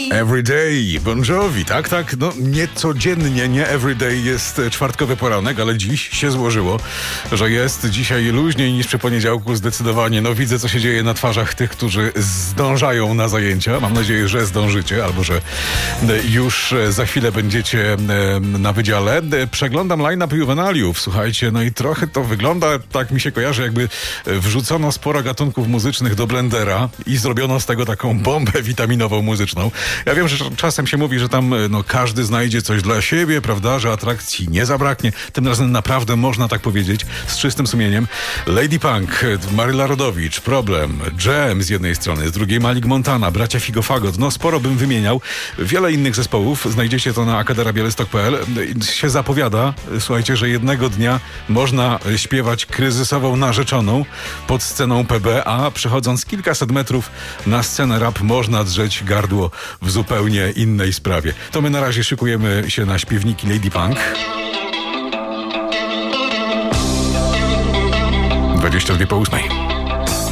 Everyday, Bon Jovi, tak, no niecodziennie, nie everyday jest czwartkowy poranek, ale dziś się złożyło, że jest dzisiaj luźniej niż przy poniedziałku zdecydowanie. No widzę, co się dzieje na twarzach tych, którzy zdążają na zajęcia. Mam nadzieję, że zdążycie, albo że już za chwilę będziecie na wydziale. Przeglądam line-up Juvenaliów, słuchajcie, no i trochę to wygląda, tak mi się kojarzy, jakby wrzucono sporo gatunków muzycznych do blendera i zrobiono z tego taką bombę witaminową muzyczną. Ja wiem, że czasem się mówi, że tam każdy znajdzie coś dla siebie, prawda, że atrakcji nie zabraknie. Tym razem naprawdę można tak powiedzieć z czystym sumieniem. Lady Punk, Maryla Rodowicz, Problem, Jam z jednej strony, z drugiej Malik Montana, bracia Figo Fagot. No sporo bym wymieniał. Wiele innych zespołów. Znajdziecie to na akaderabielystok.pl. Się zapowiada, słuchajcie, że jednego dnia można śpiewać kryzysową narzeczoną pod sceną PB, a przechodząc kilkaset metrów na scenę rap można drzeć gardło w zupełnie innej sprawie. To my na razie szykujemy się na śpiewniki Lady Punk. 22 po 8.